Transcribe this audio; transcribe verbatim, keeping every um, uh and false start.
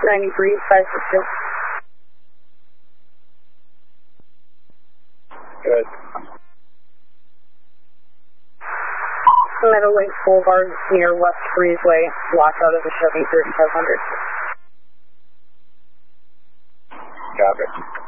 ninety-three, five six two. Good. Meadowlake Boulevard near West Breezeway, locked out of the Chevy thirty-five hundred. Copy.